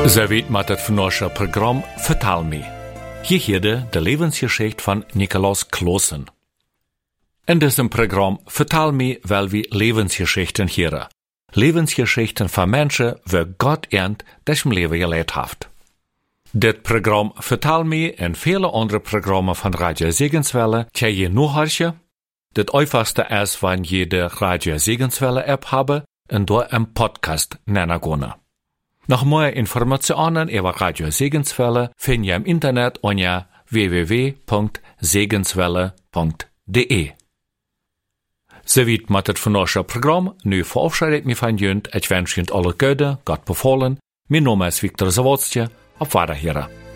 Ze weet met het vandaagse programma Vertel me. Hier hoorde de levensgeschichte van Nikolaus Kloosen. In diesem Programm Vertel me wel we levensgeschichten horen. Levensgeschichten van mensen waar God ernt das im Leben geleid heeft. Dit Programm Vertel me en vele andere programmen van Radio Segenswelle kan je nu horen. Het einfachste is wanneer je de Radio Segenswelle app hebben en door een podcast nennen kunnen. Nog meer informationen over Radio Segenswelle vind je im Internet onder www.segenswelle.de. Zoviet met het vandaagse programma. Nu verabschied ik me van jullie. Ik wens jullie alle goede, God bevolen. Mijn naam is Victor Zawodstje. Op Wiederhören.